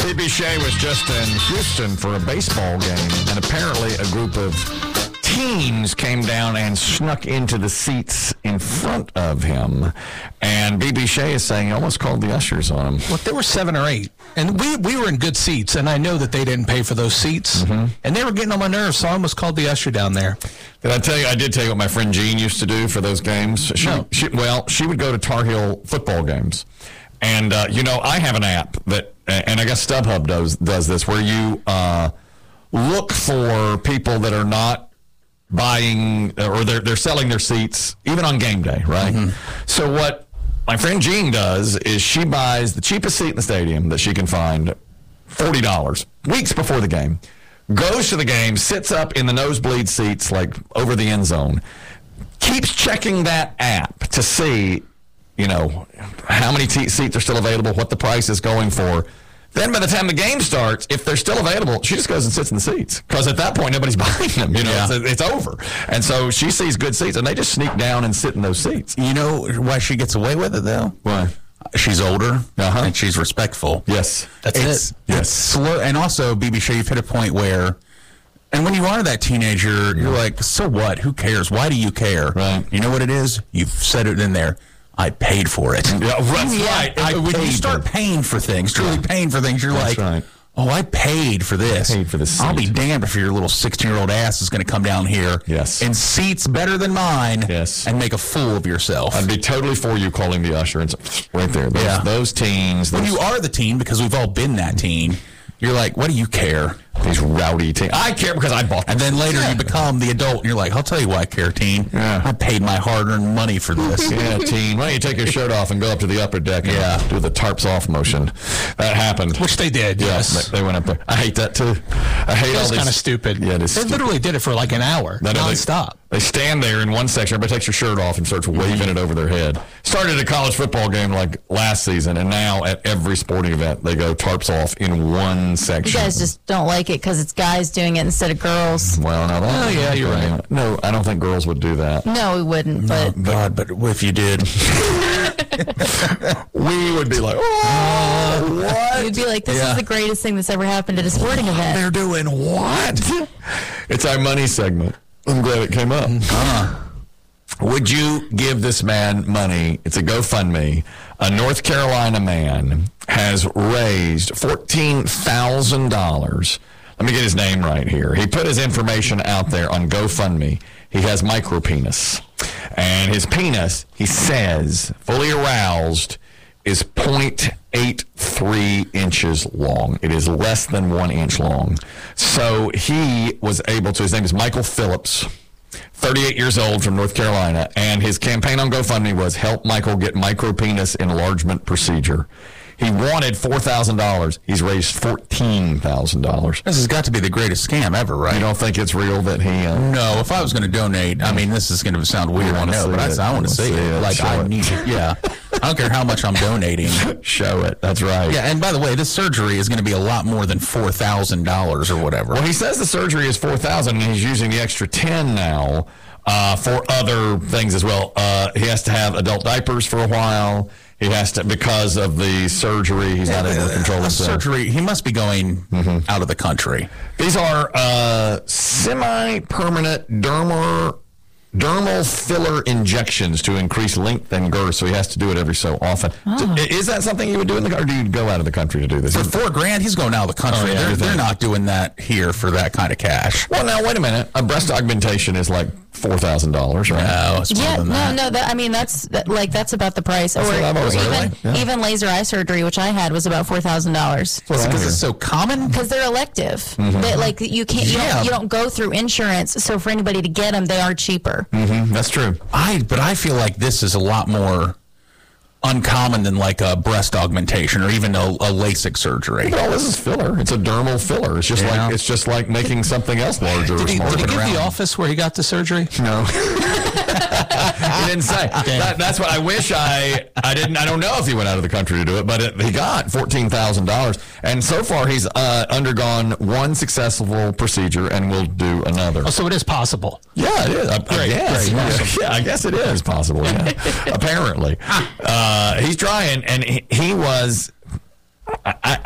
B.B. Shea was just in Houston for a baseball game, and apparently a group of teens came down and snuck into the seats in front of him. And B.B. Shea is saying he almost called the ushers on him. Well, there were 7 or 8, and we were in good seats, and I know that they didn't pay for those seats, and they were getting on my nerves, so I almost called the usher down there. Did I tell you? I did tell you what my friend Jean used to do for those games. She would go to Tar Heel football games. And, I have an app that, and I guess StubHub does this, where you look for people that are not buying, or they're selling their seats, even on game day, right? So what my friend Jean does is she buys the cheapest seat in the stadium that she can find, $40, weeks before the game, goes to the game, sits up in the nosebleed seats, like over the end zone, keeps checking that app to see how many seats are still available, what the price is going for. Then by the time the game starts, if they're still available, she just goes and sits in the seats. Because at that point, nobody's buying them. It's over. And so she sees good seats, and they just sneak down and sit in those seats. You know why she gets away with it, though? Why? She's older, and she's respectful. Yes. That's it. It's slow. And also, B.B. Shea, you've hit a point where, and when you are that teenager, you're like, so what? Who cares? Why do you care? Right. You know what it is? You've said it in there. I paid for it. Yeah, right. When you start paying for things, truly paying for things, you're right. Oh, I paid for this. I paid for this I'll be seat. damned if your little 16-year-old ass is going to come down here in seats better than mine and make a fool of yourself. I'd be totally for you calling the usher and right there. Those teens. When you are the teen, because we've all been that teen, you're like, what do you care? These rowdy teens. I care because I bought them. And then later you become the adult, and you're like, I'll tell you why I care, teen. Yeah. I paid my hard-earned money for this. Yeah, teen. Why don't you take your shirt off and go up to the upper deck and do the tarps off motion? That happened. Which they did, yes. They went up there. I hate that, too. I hate all That's these. kind of stupid. Yeah, it is They literally did it for like an hour, nonstop. They stand there in one section. Everybody takes their shirt off and starts waving it over their head. Started at a college football game like last season, and now at every sporting event, they go tarps off in one section. You guys just don't like it because it's guys doing it instead of girls. Well, now that. Oh, yeah, you're right. No, I don't think girls would do that. No, we wouldn't. But but if you did, we would be like, oh, what? you'd be like, this is the greatest thing that's ever happened at a sporting event. They're doing what? It's our money segment. I'm glad it came up. Would you give this man money? It's a GoFundMe. A North Carolina man has raised $14,000. Let me get his name right here. He put his information out there on GoFundMe. He has micropenis. And his penis, he says, fully aroused, is 0.83 inches long. It is less than 1 inch long. So he was able to, his name is Michael Phillips, 38 years old from North Carolina, and his campaign on GoFundMe was help Michael get micropenis enlargement procedure. He wanted $4,000. He's raised $14,000. this has got to be the greatest scam ever, right? You don't think it's real that he... No, if I was going to donate, I mean, this is going to sound weird, I know, but I want to see it. Like, I need it. Yeah. I don't care how much I'm donating. Show it. That's right. Yeah, and by the way, this surgery is going to be a lot more than $4,000 or whatever. Well, he says the surgery is $4,000, and he's using the extra $10 now for other things as well. He has to have adult diapers for a while. He has to, because of the surgery, he's not able to control himself. Surgery, he must be going out of the country. These are semi-permanent dermal filler injections to increase length and girth, so he has to do it every so often. Is that something you would do in the country, or do you go out of the country to do this? For $4,000, he's going out of the country. They're not doing that here for that kind of cash. Well, now, wait a minute. A breast augmentation is like $4,000, right? No, it's more than that. That's about the price. That's what I've always heard. Even laser eye surgery, which I had, was about $4,000. Because it's so common? Because they're elective. They, you can't. You don't go through insurance. So for anybody to get them, they are cheaper. That's true. But I feel like this is a lot more uncommon than like a breast augmentation or even a LASIK surgery. Well, this is filler. It's a dermal filler. It's just like making something else larger or smaller. Did he give the office where he got the surgery? No. He didn't say. That's what I wish I didn't. I don't know if he went out of the country to do it, but he got $14,000, and so far he's undergone one successful procedure and will do another. Oh, so it is possible. Yeah, it is. Great. Yeah, I guess it is possible. Yeah. Apparently, he's trying, and he was. I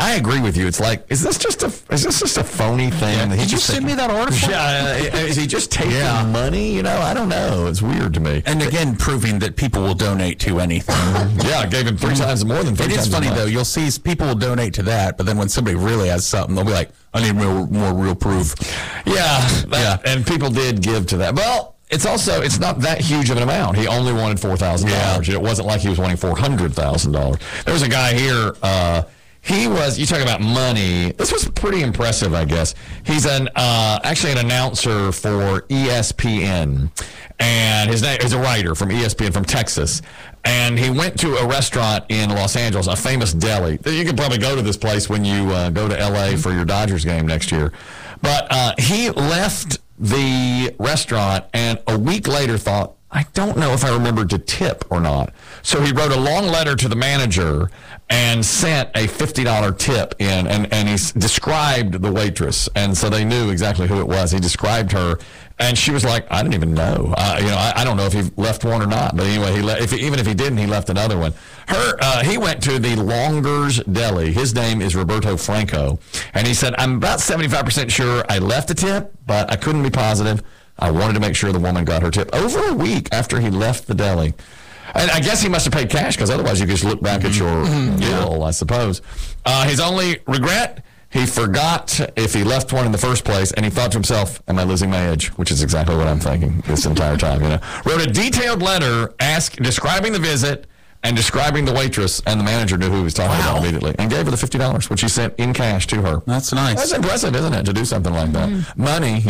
I agree with you. It's like, is this just a phony thing? Did you send me that article? Yeah, is he just taking money? I don't know. It's weird to me. And again, proving that people will donate to anything. Yeah, I gave him 3 times more than 3 times. It is funny though. You'll see people will donate to that, but then when somebody really has something, they'll be like, "I need more real proof." Yeah, and people did give to that. Well, it's not that huge of an amount. He only wanted $4,000. It wasn't like he was wanting $400,000. There was a guy here. You talk about money. This was pretty impressive, I guess. He's actually an announcer for ESPN, and his name is a writer from ESPN from Texas. And he went to a restaurant in Los Angeles, a famous deli. You could probably go to this place when you go to LA for your Dodgers game next year. But he left the restaurant and a week later thought, I don't know if I remembered to tip or not. So he wrote a long letter to the manager and sent a $50 tip in, and he described the waitress, and so they knew exactly who it was. He described her, and she was like, I didn't even know. I don't know if he left one or not, but anyway, even if he didn't, he left another one. He went to the Longer's Deli. His name is Roberto Franco, and he said, I'm about 75% sure I left a tip, but I couldn't be positive. I wanted to make sure the woman got her tip over a week after he left the deli. And I guess he must have paid cash, because otherwise you could just look back at your bill, I suppose. His only regret, he forgot if he left one in the first place, and he thought to himself, am I losing my edge? Which is exactly what I'm thinking this entire time. Wrote a detailed letter describing the visit and describing the waitress, and the manager knew who he was talking about immediately, and gave her the $50, which he sent in cash to her. That's nice. That's impressive, isn't it, to do something like that? Money,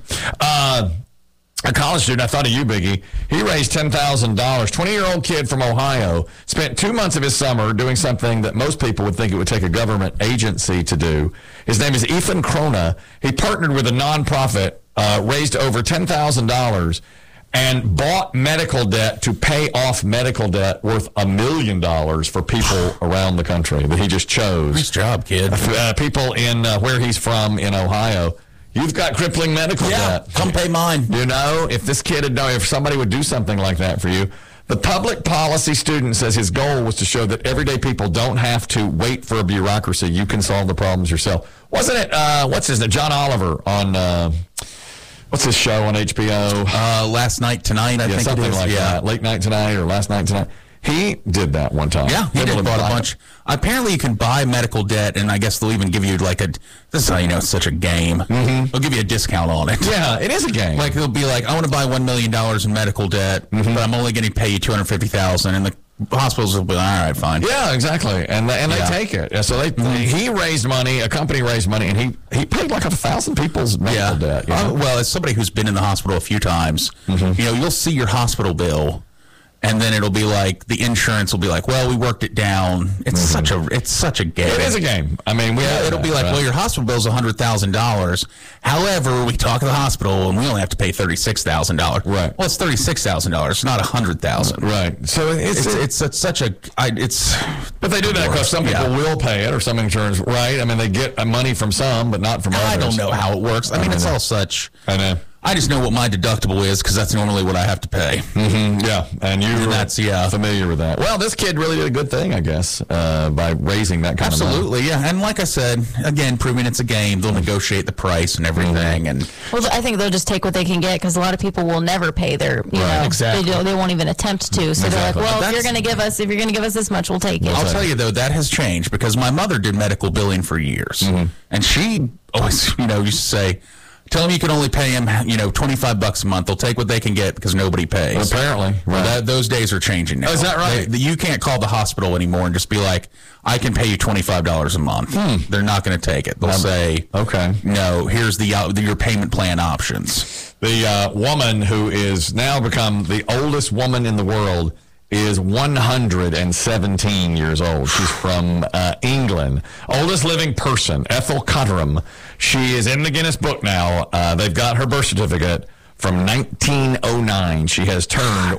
A college student, I thought of you, Biggie. He raised $10,000. 20-year-old kid from Ohio spent 2 months of his summer doing something that most people would think it would take a government agency to do. His name is Ethan Krona. He partnered with a nonprofit, raised over $10,000, and bought medical debt to pay off medical debt worth $1 million for people around the country that he just chose. Nice job, kid. People in where he's from in Ohio. You've got crippling medical debt. Come pay mine. If somebody would do something like that for you. The public policy student says his goal was to show that everyday people don't have to wait for a bureaucracy. You can solve the problems yourself. Wasn't it, what's his name? John Oliver on, what's his show on HBO? Last Night Tonight, I think something it is. Like that. Late Night Tonight or Last Night Tonight. He did that one time. Yeah, he did bought a bunch. Apparently, you can buy medical debt, and I guess they'll even give you this is how you know it's such a game. Mm-hmm. They'll give you a discount on it. Yeah, it is a game. Like, they'll be like, I want to buy $1 million in medical debt, but I'm only going to pay you $250,000, and the hospitals will be like, all right, fine. Yeah, exactly. And they take it. Yeah, so he raised money, a company raised money, and he paid like 1,000 people's medical debt. Well, as somebody who's been in the hospital a few times, you'll see your hospital bill, and then it'll be like, the insurance will be like, well, we worked it down. It's such a game. It is a game. I mean, it'll be like, well, your hospital bill's $100,000. However, we talk to the hospital and we only have to pay $36,000. Right. Well, it's $36,000. It's not $100,000. Right. So it's such a. But they do that because some people will pay it, or some insurance. Right. I mean, they get money from some, but not from others. I don't know how it works. I mean, it's all such. I know. I just know what my deductible is, because that's normally what I have to pay. Mm-hmm, yeah, and that's familiar with that. Well, this kid really did a good thing, I guess, by raising that kind of money. Absolutely, yeah. And like I said, again, proving it's a game, they'll negotiate the price and everything. And I think they'll just take what they can get, because a lot of people will never pay their, exactly. they won't even attempt to. So they're like, well, if you're going to give us this much, we'll take it. I'll tell you though, that has changed, because my mother did medical billing for years, and she always, used to say, tell them you can only pay them, $25 a month. They'll take what they can get because nobody pays. Well, apparently. Right. Those days are changing now. Oh, is that right? You can't call the hospital anymore and just be like, I can pay you $25 a month. They're not going to take it. They'll say, okay, no, here's your payment plan options. The woman who is now become the oldest woman in the world is 117 years old. She's from England. Oldest living person, Ethel Cotterham. She is in the Guinness Book now. They've got her birth certificate from 1909. She has turned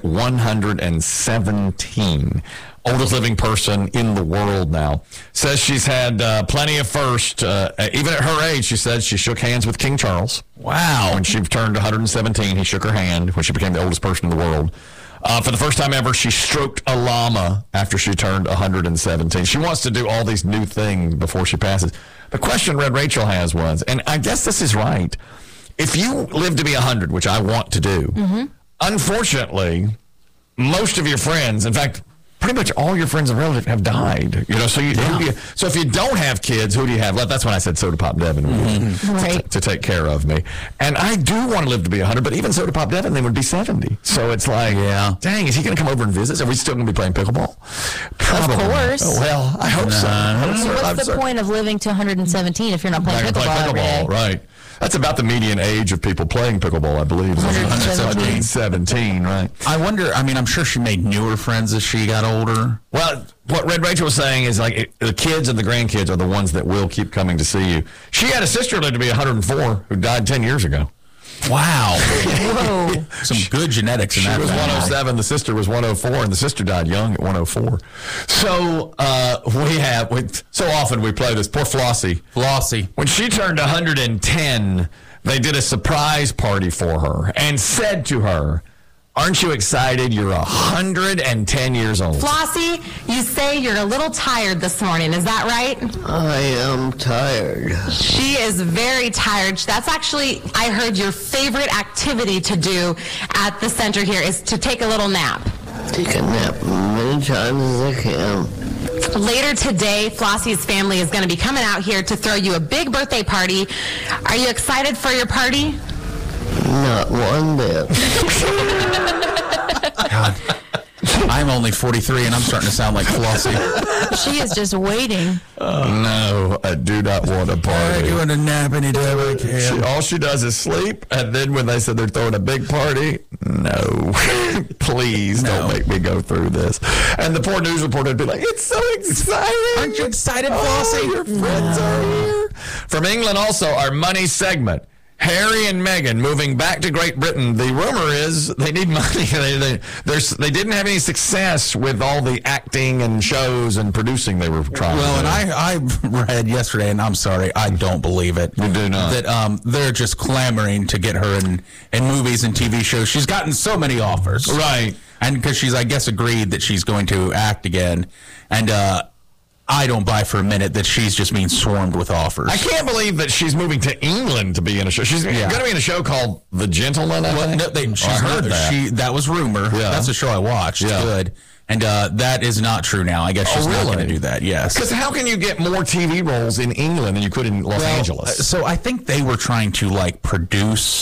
117. Oldest living person in the world now. Says she's had plenty of firsts. Even at her age, she said she shook hands with King Charles. Wow. When she turned 117, he shook her hand when she became the oldest person in the world. For the first time ever, she stroked a llama after she turned 117. She wants to do all these new things before she passes. The question Red Rachel has was, and I guess this is right, if you live to be 100, which I want to do, unfortunately, most of your friends, in fact, pretty much all your friends and relatives have died. So so if you don't have kids, who do you have left? That's when I said Soda Pop Devin to take care of me. And I do want to live to be 100, but even Soda Pop Devin, they would be 70. So it's like, dang, is he going to come over and visit? Are we still going to be playing pickleball? Probably. Of course. Oh, well, I hope so. What's the point of living to 117 if you're not playing pickleball every day? Right. That's about the median age of people playing pickleball, I believe. 117, right. I wonder, I'm sure she made newer friends as she got older. Well, what Red Rachel was saying is the kids and the grandkids are the ones that will keep coming to see you. She had a sister lived to be 104 who died 10 years ago. Wow. Whoa. Some good genetics in that. She was 107, the sister was 104, and the sister died young at 104. So so often we play this. Poor Flossie. When she turned 110, they did a surprise party for her and said to her, "Aren't you excited? You're 110 years old." Flossie, you say you're a little tired this morning. Is that right? I am tired. She is very tired. That's actually, I heard, your favorite activity to do at the center here is to take a little nap. Take a nap many times as I can. Later today, Flossie's family is going to be coming out here to throw you a big birthday party. Are you excited for your party? Not one bit. God. I'm only 43 and I'm starting to sound like Flossie. She is just waiting. No, I do not want a party. I want a nap anytime I can. All she does is sleep, and then when they said they're throwing a big party, no. Please don't make me go through this. And the poor news reporter would be like, "It's so exciting. Aren't you excited, Flossie? Your friends are here." From England also, our money segment. Harry and Meghan moving back to Great Britain. The rumor is they need money. They didn't have any success with all the acting and shows and producing they were trying to do. And I read yesterday, and I'm sorry, I don't believe it. You do not. That they're just clamoring to get her in movies and TV shows. She's gotten so many offers. Right. And because she's, I guess, agreed that she's going to act again. And I don't buy for a minute that she's just being swarmed with offers. I can't believe that she's moving to England to be in a show. She's going to be in a show called The Gentleman, I think. I heard that. That was rumor. Yeah. That's a show I watched. Yeah. Good. And that is not true now. I guess she's not going to do that, yes. Because how can you get more TV roles in England than you could in Los Angeles? So I think they were trying to, produce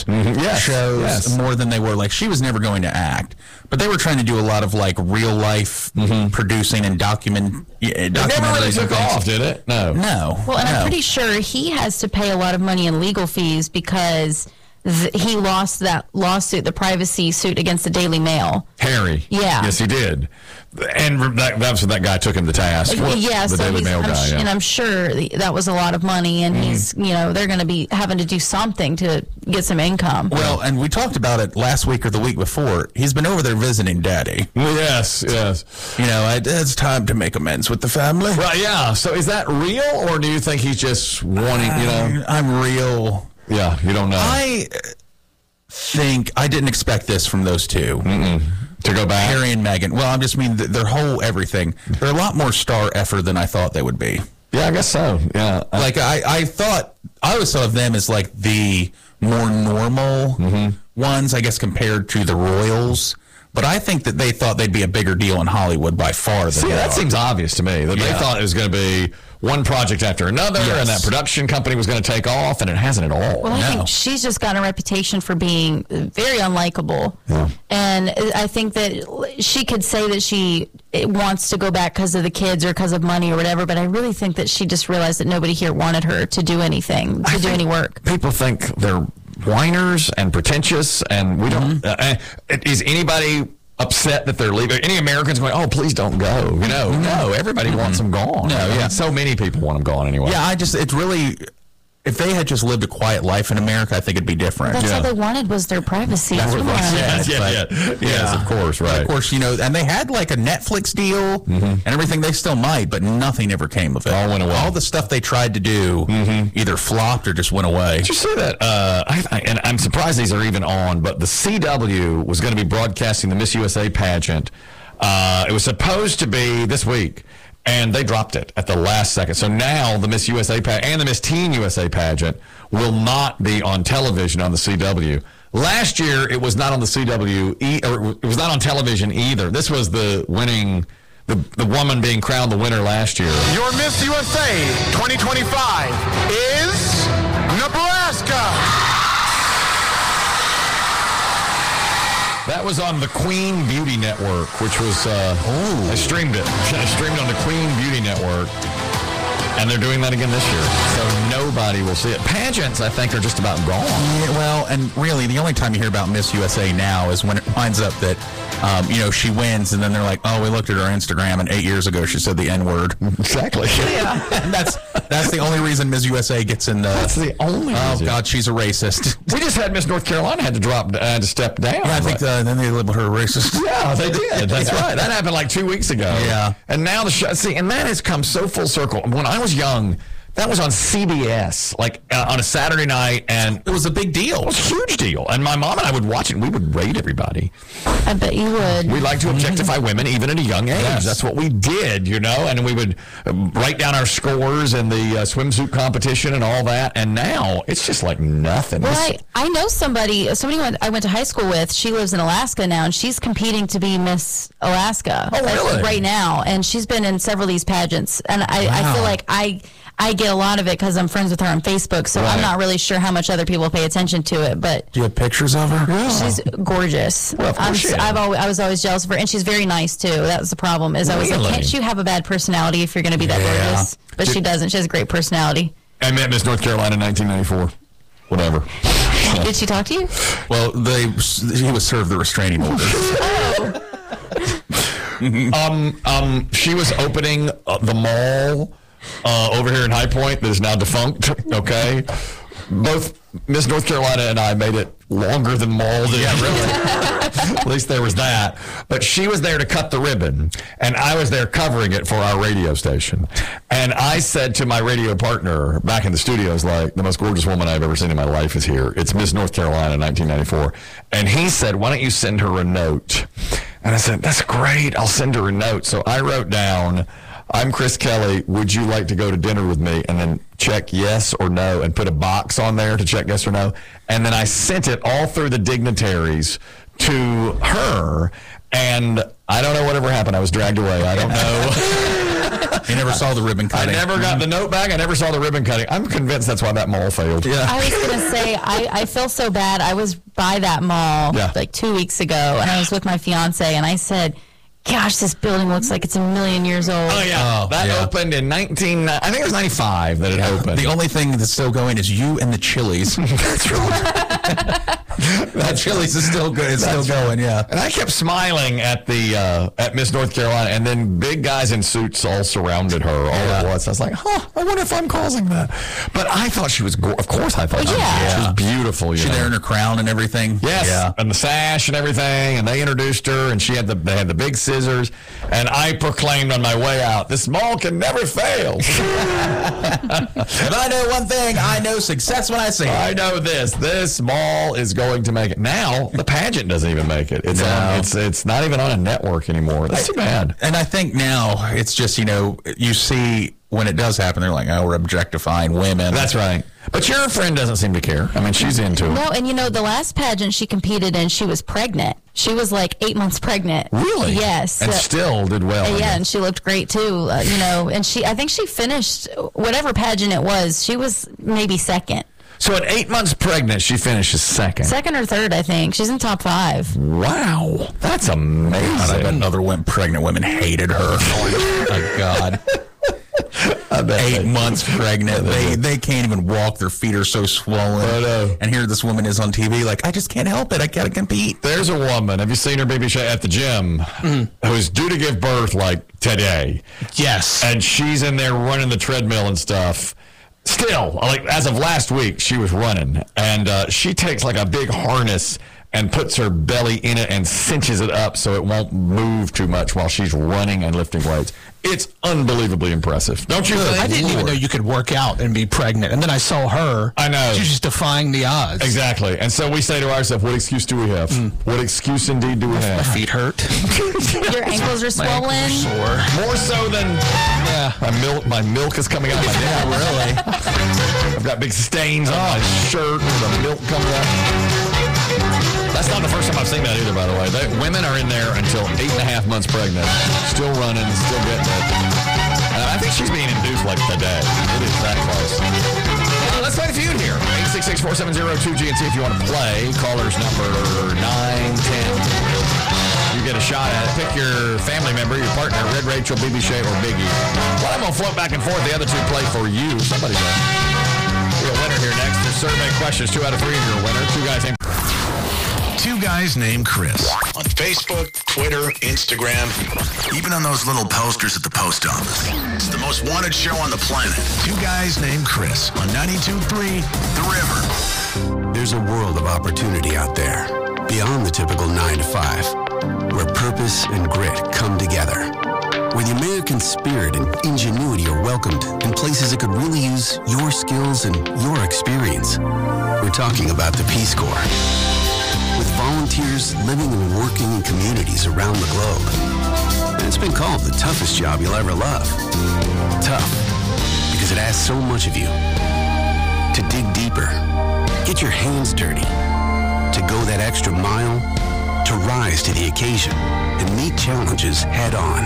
shows more than they were. She was never going to act. But they were trying to do a lot of, real-life producing and documentaries. It never really took off, did it? No. Well, and I'm pretty sure he has to pay a lot of money in legal fees because he lost that lawsuit, the privacy suit against the Daily Mail. Harry. Yeah. Yes, he did. And that was when that guy took him to task. The Daily Mail guy. And I'm sure that was a lot of money, and he's, they're going to be having to do something to get some income. Well, and we talked about it last week or the week before. He's been over there visiting Daddy. Yes. It's time to make amends with the family. Right, yeah. So is that real, or do you think he's just wanting, I'm real. Yeah, you don't know. I think I didn't expect this from those two. To go back? Harry and Meghan. Well, I just mean their whole everything. They're a lot more star effort than I thought they would be. Yeah, I guess so. Yeah. I always thought of them as the more normal ones, I guess, compared to the royals. But I think that they thought they'd be a bigger deal in Hollywood by far than that seems obvious to me. That they thought it was going to be one project after another, and that production company was going to take off, and it hasn't at all. Well, I think she's just got a reputation for being very unlikable. Yeah. And I think that she could say that she wants to go back because of the kids or because of money or whatever, but I really think that she just realized that nobody here wanted her to do anything, to do any work. People think they're whiners and pretentious, and we don't. Is anybody upset that they're leaving? Any Americans going, "Oh, please don't go"? No, everybody wants them gone. So many people want them gone anyway. Yeah, it's really if they had just lived a quiet life in America, I think it'd be different. That's all they wanted was their privacy. That's what Come they on. said. Yes, of course, right. Of course, and they had like a Netflix deal and everything. They still might, but nothing ever came of it. All went away. All the stuff they tried to do either flopped or just went away. Did you see that? And I'm surprised these are even on, but the CW was going to be broadcasting the Miss USA pageant. It was supposed to be this week, and they dropped it at the last second. So now the Miss USA and the Miss Teen USA pageant will not be on television on the CW. Last year, it was not on the CW, or it was not on television either. This was the winning, the woman being crowned the winner last year. Your Miss USA 2025 is Nebraska. That was on the Queen Beauty Network, which was, I streamed it. I streamed on the Queen Beauty Network, and they're doing that again this year. So nobody will see it. Pageants, I think, are just about gone. Yeah, well, and really, the only time you hear about Miss USA now is when it winds up that, she wins, and then they're like, oh, we looked at her Instagram, and 8 years ago she said the N-word. Exactly. Yeah. And that's the only reason Miss USA gets in the... That's the only reason. Oh, God, she's a racist. We just had Miss North Carolina had to step down. Yeah, I think then they labeled her a racist. Yeah, they did. That's right. That happened like 2 weeks ago. Yeah. And now and that has come so full circle. When I was young, that was on CBS, like on a Saturday night, and it was a big deal. It was a huge deal. And my mom and I would watch it, and we would rate everybody. I bet you would. We like to objectify women even at a young age. Yes. That's what we did, and we would write down our scores in the swimsuit competition and all that. And now it's just like nothing. Well, I know somebody I went to high school with. She lives in Alaska now, and she's competing to be Miss Alaska. Oh, really? Right now. And she's been in several of these pageants. And I feel like I get a lot of it because I'm friends with her on Facebook, so I'm not really sure how much other people pay attention to it. But do you have pictures of her? Yeah. She's gorgeous. Well, of course I was always jealous of her, and she's very nice too. That was the problem. Is I was like, can't you have a bad personality if you're going to be that gorgeous? But she doesn't. She has a great personality. I met Miss North Carolina in 1994. Whatever. Did she talk to you? Well, he was served the restraining order. She was opening the mall over here in High Point that is now defunct. Okay, both Miss North Carolina and I made it longer than mall did. Yeah, really. At least there was that. But she was there to cut the ribbon, and I was there covering it for our radio station. And I said to my radio partner back in the studios, like, the most gorgeous woman I've ever seen in my life is here. It's Miss North Carolina, 1994. And he said, why don't you send her a note? And I said, that's great. I'll send her a note. So I wrote down, I'm Chris Kelly. Would you like to go to dinner with me? And then check yes or no and put a box on there to check yes or no. And then I sent it all through the dignitaries to her. And I don't know whatever happened. I was dragged away. I don't know. You never saw the ribbon cutting. I never got the note back. I never saw the ribbon cutting. I'm convinced that's why that mall failed. Yeah. I was going to say, I feel so bad. I was by that mall like 2 weeks ago, and I was with my fiance, and I said, gosh, this building looks like it's a million years old. Oh, yeah. That opened in I think it was 95 that it opened. The only thing that's still going is you and the Chili's. That's right. That Chili's is still good. It's still going, yeah. And I kept smiling at the at Miss North Carolina, and then big guys in suits all surrounded her all at once. I was like, I wonder if I'm causing that. But I thought she was, of course I thought she was beautiful. She there in her crown and everything. Yes, yeah. And the sash and everything, and they introduced her, and they had the big scissors, and I proclaimed on my way out, this mall can never fail. If I know one thing, I know success when I see it. I know this mall is going to make it. Now the pageant doesn't even make it. It's not even on a network anymore. That's too bad. And I think now it's just, you see when it does happen, they're like, oh, we're objectifying women. That's right. But your friend doesn't seem to care. I mean, she's into it. No, and the last pageant she competed in, she was pregnant. She was like 8 months pregnant. Really? Yes. And still did well. Yeah, and she looked great too. And I think she finished whatever pageant it was. She was maybe second. So at 8 months pregnant, she finishes second. Second or third, I think. She's in top 5. Wow. That's amazing. God, I bet other pregnant women hated her. Oh, my God. 8 months pregnant. They can't even walk. Their feet are so swollen. I know. And here this woman is on TV like, I just can't help it. I got to compete. There's a woman. Have you seen her baby at the gym who's due to give birth like today? Yes. And she's in there running the treadmill and stuff. still, like as of last week, she was running, and she takes like a big harness and puts her belly in it and cinches it up so it won't move too much while she's running and lifting weights. It's unbelievably impressive. Don't you think? I didn't even know you could work out and be pregnant. And then I saw her. I know. She's just defying the odds. Exactly. And so we say to ourselves, what excuse do we have? What excuse indeed do we have? My feet hurt. Your ankles are swollen. My ankles are sore. More so than my milk is coming out of my neck. Really? I've got big stains on my shirt where the milk comes out. That's not the first time I've seen that either, by the way. Women are in there until 8.5 months pregnant, still running, still getting it. I think she's being induced like today. It is that close. Let's play the feud here. 866-470-2GNC if you want to play. Caller's number 910. You get a shot at it. Pick your family member, your partner, Red Rachel, BB Shea, or Biggie. Well, I'm going to float back and forth. The other two play for you. Somebody does. We're a winner here next. The survey questions, 2 out of 3, and you're a winner. Two guys named Chris. On Facebook, Twitter, Instagram, even on those little posters at the post office. It's the most wanted show on the planet. Two guys named Chris on 92.3 The River. There's a world of opportunity out there, beyond the typical 9 to 5, where purpose and grit come together. Where the American spirit and ingenuity are welcomed in places that could really use your skills and your experience. We're talking about the Peace Corps. With volunteers living and working in communities around the globe. And it's been called the toughest job you'll ever love. Tough, because it asks so much of you. To dig deeper, get your hands dirty, to go that extra mile, to rise to the occasion and meet challenges head on.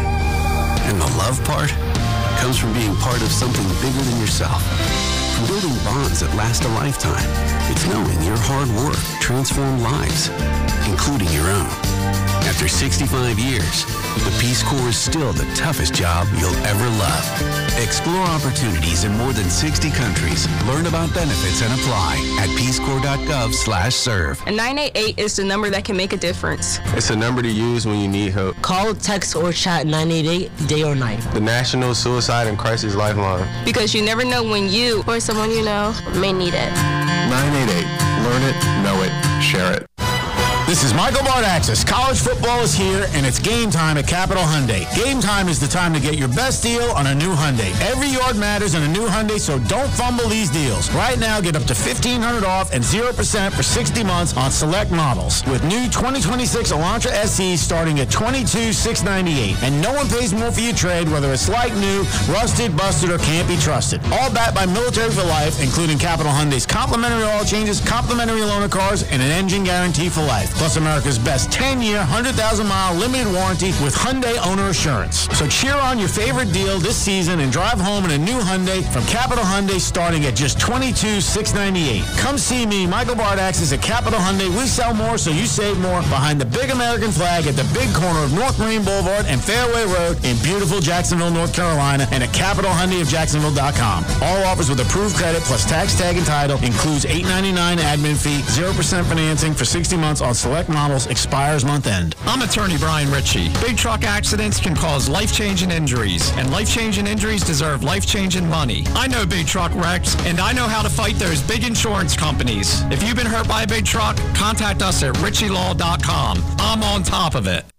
And the love part comes from being part of something bigger than yourself. From building bonds that last a lifetime. It's knowing your hard work transformed lives, including your own. After 65 years, the Peace Corps is still the toughest job you'll ever love. Explore opportunities in more than 60 countries. Learn about benefits and apply at peacecorps.gov/serve. And 988 is the number that can make a difference. It's a number to use when you need help. Call, text, or chat 988 day or night. The National Suicide and Crisis Lifeline. Because you never know when you or someone you know may need it. 988. Learn it, know it, share it. This is Michael Bardaxis. College football is here, and it's game time at Capital Hyundai. Game time is the time to get your best deal on a new Hyundai. Every yard matters in a new Hyundai, so don't fumble these deals. Right now, get up to $1,500 off and 0% for 60 months on select models. With new 2026 Elantra SE starting at $22,698. And no one pays more for your trade, whether it's like new, rusted, busted, or can't be trusted. All backed by Military for Life, including Capital Hyundai's complimentary oil changes, complimentary loaner cars, and an engine guarantee for life. Plus America's best 10-year, 100,000-mile limited warranty with Hyundai Owner Assurance. So cheer on your favorite deal this season and drive home in a new Hyundai from Capital Hyundai starting at just $22,698. Come see me, Michael Bardaxis at Capital Hyundai. We sell more so you save more behind the big American flag at the big corner of North Marine Boulevard and Fairway Road in beautiful Jacksonville, North Carolina, and at CapitalHyundaiofJacksonville.com. All offers with approved credit plus tax tag and title includes $8.99 admin fee, 0% financing for 60 months on select models, expires month end. I'm attorney Brian Ritchie. Big truck accidents can cause life-changing injuries, and life-changing injuries deserve life-changing money. I know big truck wrecks, and I know how to fight those big insurance companies. If you've been hurt by a big truck, contact us at ritchielaw.com. I'm on top of it.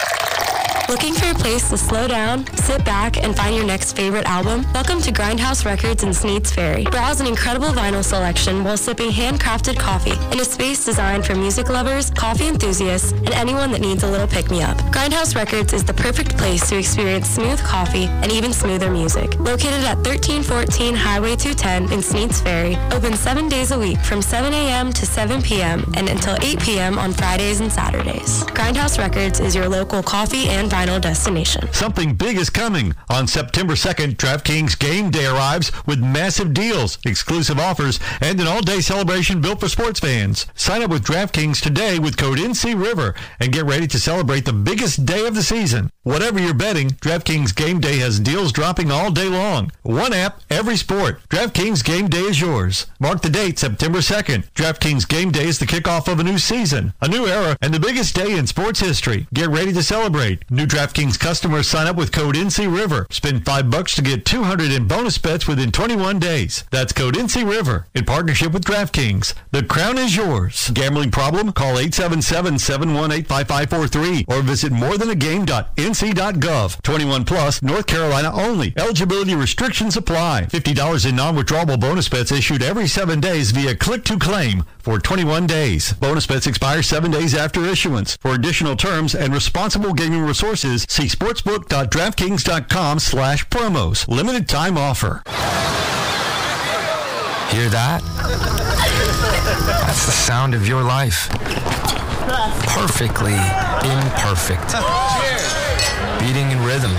Looking for a place to slow down, sit back, and find your next favorite album? Welcome to Grindhouse Records in Sneads Ferry. Browse an incredible vinyl selection while sipping handcrafted coffee in a space designed for music lovers, coffee enthusiasts, and anyone that needs a little pick-me-up. Grindhouse Records is the perfect place to experience smooth coffee and even smoother music. Located at 1314 Highway 210 in Sneads Ferry, open 7 days a week from 7 a.m. to 7 p.m. and until 8 p.m. on Fridays and Saturdays. Grindhouse Records is your local coffee and vinyl destination. Something big is coming. On September 2nd, DraftKings Game Day arrives with massive deals, exclusive offers, and an all-day celebration built for sports fans. Sign up with DraftKings today with code NCRiver and get ready to celebrate the biggest biggest day of the season. Whatever you're betting, DraftKings Game Day has deals dropping all day long. One app, every sport. DraftKings Game Day is yours. Mark the date, September 2nd. DraftKings Game Day is the kickoff of a new season, a new era, and the biggest day in sports history. Get ready to celebrate. New DraftKings customers sign up with code NCRiver. Spend $5 to get $200 in bonus bets within 21 days. That's code NCRiver in partnership with DraftKings. The crown is yours. Gambling problem? Call 877-718-5543 or visit morethanagame.nc.gov. 21 plus, North Carolina only. Eligibility restrictions apply. $50 in non-withdrawable bonus bets issued every 7 days via click to claim for 21 days. Bonus bets expire 7 days after issuance. For additional terms and responsible gaming resources, see sportsbook.draftkings.com/promos. Limited time offer. Hear that? That's the sound of your life. Perfectly imperfect. Beating in rhythm.